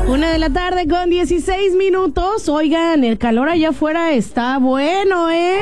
1:16 p.m. Oigan, el calor allá afuera está bueno, ¿eh?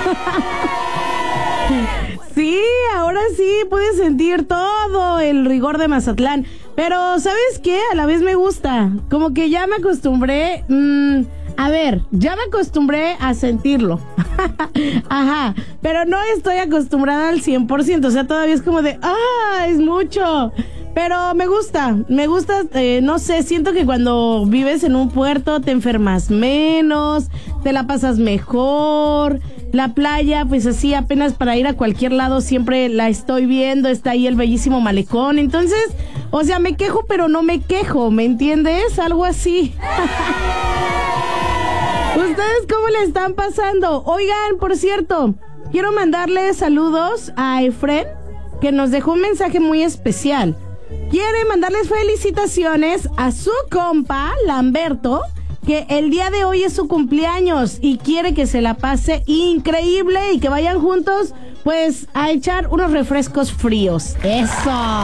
Sí, ahora sí puedes sentir todo el rigor de Mazatlán. Pero, ¿sabes qué? A la vez me gusta. Como que ya me acostumbré. Ya me acostumbré a sentirlo. Ajá. Pero no estoy acostumbrada al 100%. O sea, todavía es como de, es mucho. Pero me gusta, no sé, siento que cuando vives en un puerto te enfermas menos, te la pasas mejor, la playa, pues así apenas para ir a cualquier lado siempre la estoy viendo, está ahí el bellísimo malecón, entonces, o sea, me quejo pero no me quejo, ¿me entiendes? Algo así. ¿Ustedes cómo le están pasando? Oigan, por cierto, quiero mandarle saludos a Efren, que nos dejó un mensaje muy especial. Quiere mandarles felicitaciones a su compa, Lamberto, que el día de hoy es su cumpleaños y quiere que se la pase increíble y que vayan juntos, pues, a echar unos refrescos fríos. ¡Eso!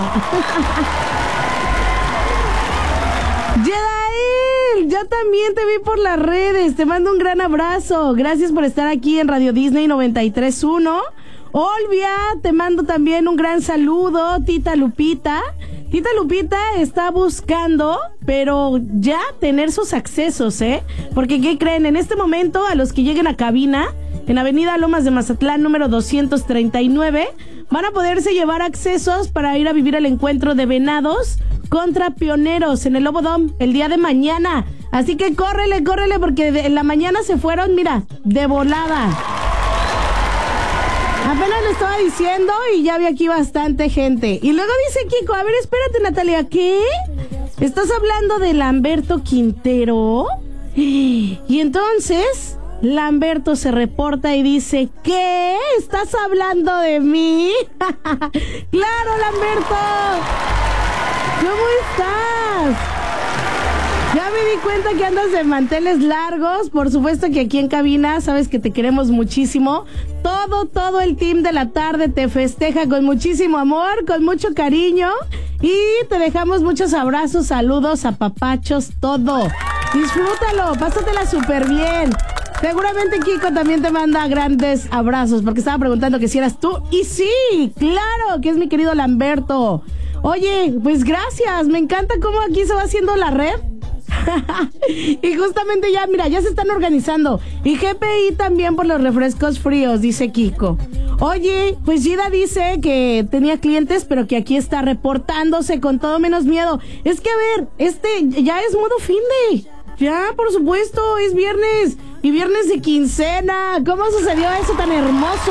Yedael, yo también te vi por las redes, te mando un gran abrazo. Gracias por estar aquí en Radio Disney 93.1. Olvia, te mando también un gran saludo. Tita Lupita está buscando, pero ya tener sus accesos, porque ¿qué creen? En este momento, a los que lleguen a cabina, en Avenida Lomas de Mazatlán, número 239, van a poderse llevar accesos para ir a vivir el encuentro de Venados contra Pioneros en el Lobo Dome el día de mañana. Así que córrele, porque en la mañana se fueron, mira, de volada. Apenas le estaba diciendo y ya vi aquí bastante gente. Y luego dice Kiko, a ver, espérate, Natalia, ¿qué? ¿Estás hablando de Lamberto Quintero? Y entonces Lamberto se reporta y dice, ¿qué? ¿Estás hablando de mí? ¡Claro, Lamberto! ¿Cómo estás? Ya me di cuenta que andas de manteles largos. Por supuesto que aquí en cabina sabes que te queremos muchísimo. Todo el team de la tarde te festeja con muchísimo amor, con mucho cariño. Y te dejamos muchos abrazos, saludos, apapachos, todo. Disfrútalo, pásatela súper bien. Seguramente Kiko también te manda grandes abrazos, porque estaba preguntando que si eras tú. Y sí, claro, que es mi querido Lamberto. Oye, pues gracias, me encanta cómo aquí se va haciendo la red. Y justamente ya, mira, ya se están organizando. Y GPI también por los refrescos fríos, dice Kiko. Oye, pues Gida dice que tenía clientes, pero que aquí está reportándose con todo menos miedo. Es que, a ver, ya es modo finde. Ya, por supuesto, es viernes. Y viernes de quincena. ¿Cómo sucedió eso tan hermoso?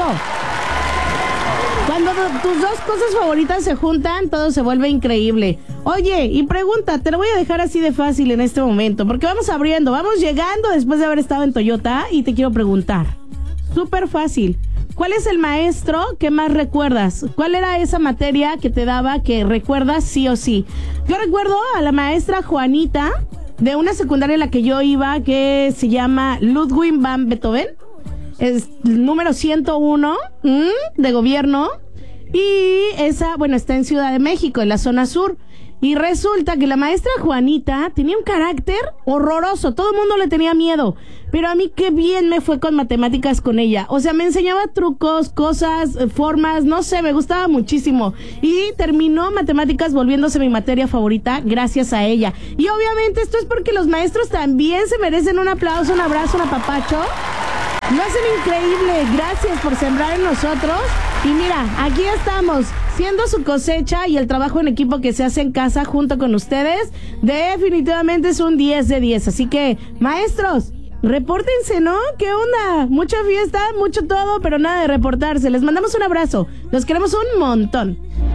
Cuando tus dos cosas favoritas se juntan, todo se vuelve increíble. Oye, y pregunta, te lo voy a dejar así de fácil en este momento, porque vamos llegando después de haber estado en Toyota, y te quiero preguntar, súper fácil, ¿cuál es el maestro que más recuerdas? ¿Cuál era esa materia que te daba que recuerdas sí o sí? Yo recuerdo a la maestra Juanita, de una secundaria en la que yo iba, que se llama Ludwig van Beethoven. Es el número 101 de gobierno. Y esa, bueno, está en Ciudad de México, en la zona sur. Y resulta que la maestra Juanita tenía un carácter horroroso. Todo el mundo le tenía miedo. Pero a mí qué bien me fue con matemáticas con ella. O sea, me enseñaba trucos, cosas, formas, no sé, me gustaba muchísimo. Y terminó matemáticas volviéndose mi materia favorita gracias a ella. Y obviamente esto es porque los maestros también se merecen un aplauso, un abrazo, un apapacho. Lo hacen increíble. Gracias por sembrar en nosotros. Y mira, aquí estamos, siendo su cosecha y el trabajo en equipo que se hace en casa junto con ustedes. Definitivamente es un 10 de 10. Así que, maestros, repórtense, ¿no? ¿Qué onda? Mucha fiesta, mucho todo, pero nada de reportarse. Les mandamos un abrazo. Los queremos un montón.